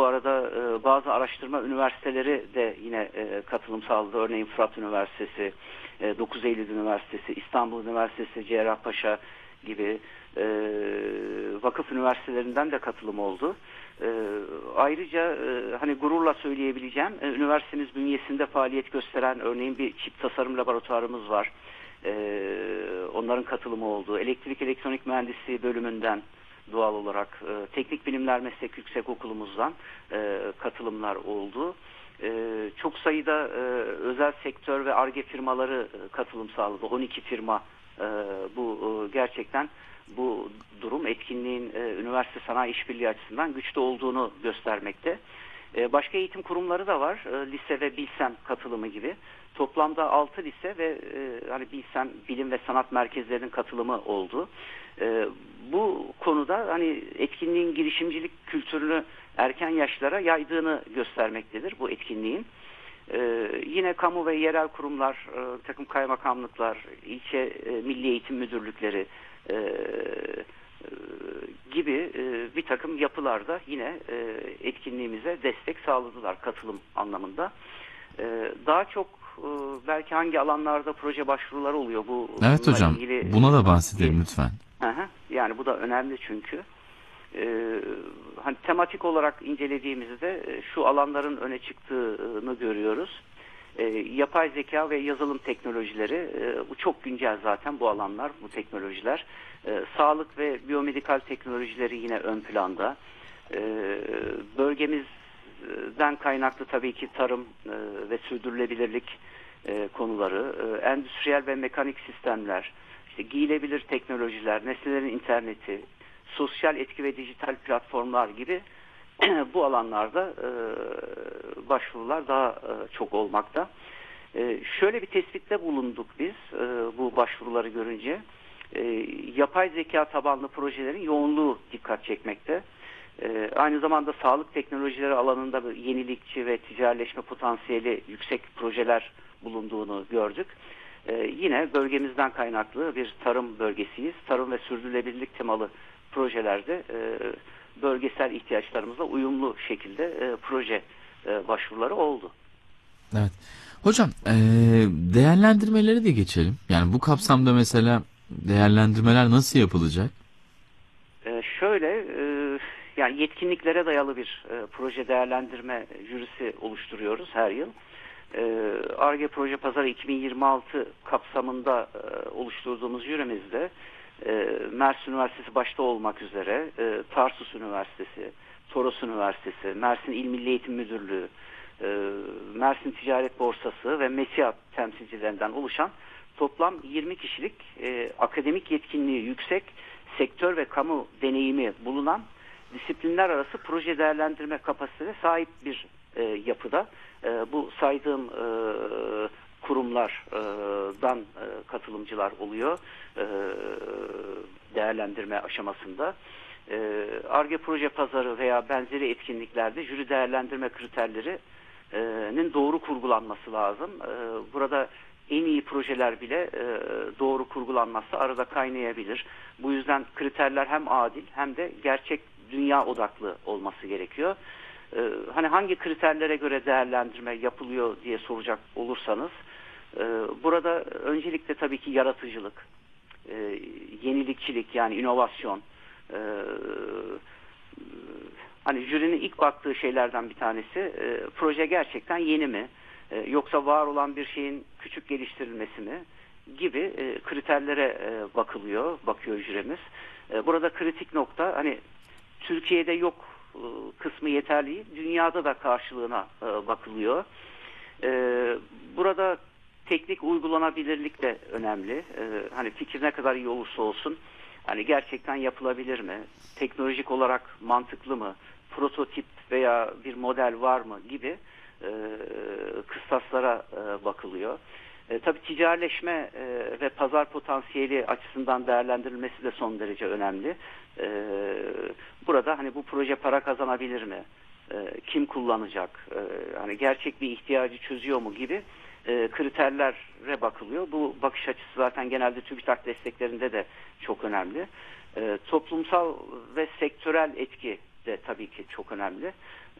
bu arada bazı araştırma üniversiteleri de yine katılım sağladı. Örneğin Fırat Üniversitesi, 9 Eylül Üniversitesi, İstanbul Üniversitesi, Cerrahpaşa gibi vakıf üniversitelerinden de katılım oldu. Ayrıca hani gururla söyleyebileceğim, üniversitemiz bünyesinde faaliyet gösteren örneğin bir çip tasarım laboratuvarımız var. Onların katılımı oldu. Elektrik elektronik mühendisliği bölümünden doğal olarak teknik bilimler meslek yüksekokulumuzdan katılımlar oldu. Çok sayıda özel sektör ve Ar-Ge firmaları katılım sağladı. 12 firma bu gerçekten bu durum etkinliğin üniversite sanayi işbirliği açısından güçlü olduğunu göstermekte. Başka eğitim kurumları da var. Lise ve Bilsem katılımı gibi. Toplamda 6 lise ve hani Bilsem bilim ve sanat merkezlerinin katılımı oldu. Bu konuda hani etkinliğin girişimcilik kültürünü erken yaşlara yaydığını göstermektedir bu etkinliğin. Yine kamu ve yerel kurumlar, takım kaymakamlıklar, ilçe milli eğitim müdürlükleri gibi bir takım yapılarda yine etkinliğimize destek sağladılar katılım anlamında. Daha çok belki hangi alanlarda proje başvuruları oluyor bu? Evet hocam, ilgili, buna da bahsedelim lütfen. Yani bu da önemli çünkü. Hani tematik olarak incelediğimizde şu alanların öne çıktığını görüyoruz. Yapay zeka ve yazılım teknolojileri, bu çok güncel zaten bu alanlar, bu teknolojiler. Sağlık ve biyomedikal teknolojileri yine ön planda. Bölgemizden kaynaklı tabii ki tarım ve sürdürülebilirlik konuları, endüstriyel ve mekanik sistemler, işte giyilebilir teknolojiler, nesnelerin interneti, sosyal etki ve dijital platformlar gibi bu alanlarda başvurular daha çok olmakta. Şöyle bir tespitte bulunduk biz bu başvuruları görünce. Yapay zeka tabanlı projelerin yoğunluğu dikkat çekmekte. Aynı zamanda sağlık teknolojileri alanında yenilikçi ve ticarileşme potansiyeli yüksek projeler bulunduğunu gördük. Yine bölgemizden kaynaklı bir tarım bölgesiyiz. Tarım ve sürdürülebilirlik temalı projelerde bölgesel ihtiyaçlarımızla uyumlu şekilde proje başvuruları oldu. Evet. Hocam, değerlendirmeleri de geçelim. Yani bu kapsamda mesela değerlendirmeler nasıl yapılacak? Şöyle, yani yetkinliklere dayalı bir proje değerlendirme jürisi oluşturuyoruz her yıl. Ar-Ge Proje Pazarı 2026 kapsamında oluşturduğumuz jürimizde Mersin Üniversitesi başta olmak üzere Tarsus Üniversitesi, Toros Üniversitesi, Mersin İl Milli Eğitim Müdürlüğü, Mersin Ticaret Borsası ve MESİAD temsilcilerinden oluşan toplam 20 kişilik akademik yetkinliği yüksek, sektör ve kamu deneyimi bulunan disiplinler arası proje değerlendirme kapasitesine sahip bir yapıda. Bu saydığım kurumlardan katılımcılar oluyor değerlendirme aşamasında. Ar-Ge Proje Pazarı veya benzeri etkinliklerde jüri değerlendirme kriterlerinin doğru kurgulanması lazım. Burada en iyi projeler bile doğru kurgulanmazsa arada kaynayabilir. Bu yüzden kriterler hem adil hem de gerçek dünya odaklı olması gerekiyor. Hani hangi kriterlere göre değerlendirme yapılıyor diye soracak olursanız, burada öncelikle tabii ki yaratıcılık, yenilikçilik yani inovasyon, hani jürinin ilk baktığı şeylerden bir tanesi proje gerçekten yeni mi, yoksa var olan bir şeyin küçük geliştirilmesi mi gibi kriterlere bakıyor jürimiz. Burada kritik nokta hani Türkiye'de yok kısmı yeterli, dünyada da karşılığına bakılıyor. Burada teknik uygulanabilirlik de önemli. Hani fikir ne kadar iyi olursa olsun, hani gerçekten yapılabilir mi? Teknolojik olarak mantıklı mı? Prototip veya bir model var mı gibi kıstaslara bakılıyor. Tabii ticarileşme ve pazar potansiyeli açısından değerlendirilmesi de son derece önemli. Burada hani bu proje para kazanabilir mi? Kim kullanacak? Hani gerçek bir ihtiyacı çözüyor mu gibi kriterlere bakılıyor. Bu bakış açısı zaten genelde TÜBİTAK desteklerinde de çok önemli. Toplumsal ve sektörel etki de tabii ki çok önemli.